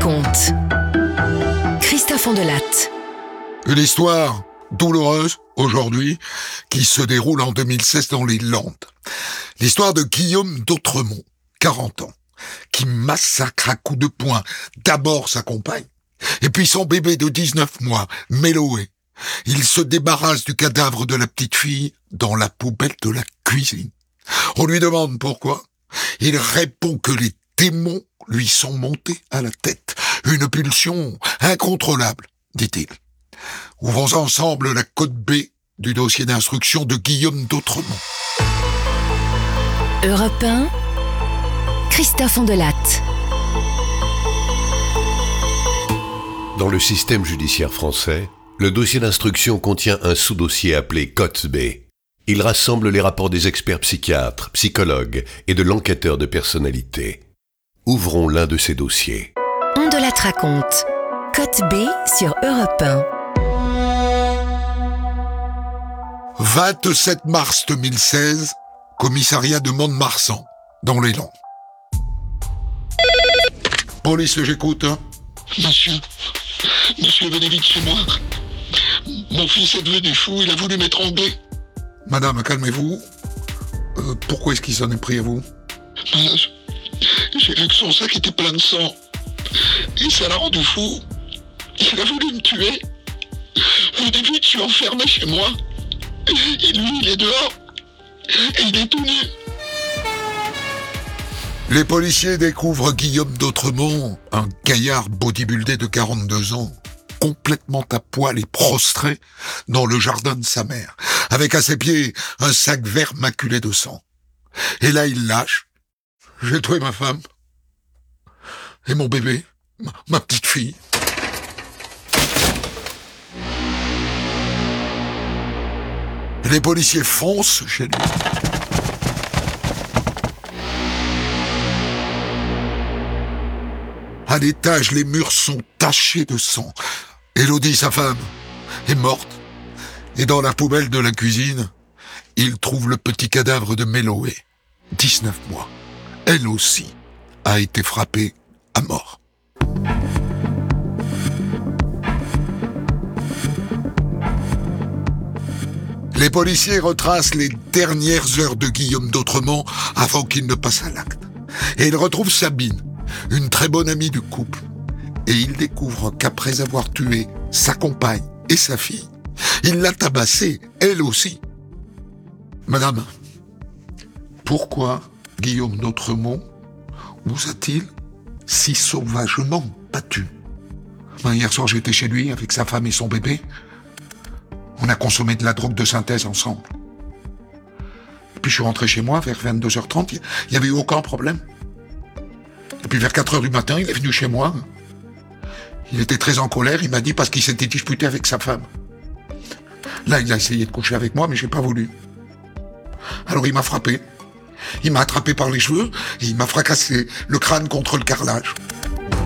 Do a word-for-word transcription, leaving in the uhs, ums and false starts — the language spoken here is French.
raconte. Christophe Ondelatte. Une histoire douloureuse, aujourd'hui, qui se déroule en deux mille seize dans les Landes. L'histoire de Guillaume d'Autremont, quarante ans, qui massacre à coups de poing d'abord sa compagne, et puis son bébé de dix-neuf mois, Méloé. Il se débarrasse du cadavre de la petite fille dans la poubelle de la cuisine. On lui demande pourquoi. Il répond que les démons lui sont montés à la tête. Une pulsion incontrôlable, dit-il. Ouvrons ensemble la code B du dossier d'instruction de Guillaume d'Autremont. Europe un, Christophe Ondelatte. Dans le système judiciaire français, le dossier d'instruction contient un sous-dossier appelé Cote B. Il rassemble les rapports des experts psychiatres, psychologues et de l'enquêteur de personnalité. Ouvrons l'un de ces dossiers. Ondelatte raconte. Cote B sur Europe un. vingt-sept mars deux mille seize, commissariat de Mont-de-Marsan, dans les Landes. Police, j'écoute. Monsieur, monsieur, venez vite chez moi. Mon fils est devenu fou, il a voulu m'étrangler. Madame, calmez-vous. Euh, pourquoi est-ce qu'il s'en est pris à vous? Ben, j'ai vu que son sac était plein de sang. Et ça l'a rendu fou. Il a voulu me tuer. Au début, je suis enfermé chez moi. Et lui, il est dehors. Et il est tout nu. Les policiers découvrent Guillaume d'Autremont, un gaillard bodybuildé de quarante-deux ans, complètement à poil et prostré dans le jardin de sa mère, avec à ses pieds un sac vert maculé de sang. Et là, il lâche. J'ai tué ma femme. Et mon bébé, ma, ma petite fille. Les policiers foncent chez lui. À l'étage, les murs sont tachés de sang. Élodie, sa femme, est morte. Et dans la poubelle de la cuisine, il trouve le petit cadavre de Méloé, dix-neuf mois. Elle aussi a été frappée à mort. Les policiers retracent les dernières heures de Guillaume d'Autremont avant qu'il ne passe à l'acte. Et ils retrouvent Sabine, une très bonne amie du couple. Et ils découvrent qu'après avoir tué sa compagne et sa fille, il l'a tabassée, elle aussi. Madame, pourquoi Guillaume d'Autremont vous a-t-il si sauvagement battu? Ben, hier soir, j'étais chez lui avec sa femme et son bébé. On a consommé de la drogue de synthèse ensemble. Et puis je suis rentré chez moi vers vingt-deux heures trente, il n'y avait eu aucun problème. Et puis vers quatre heures du matin, il est venu chez moi. Il était très en colère, il m'a dit parce qu'il s'était disputé avec sa femme. Là, il a essayé de coucher avec moi, mais j'ai pas voulu. Alors il m'a frappé. Il m'a attrapé par les cheveux et il m'a fracassé le crâne contre le carrelage.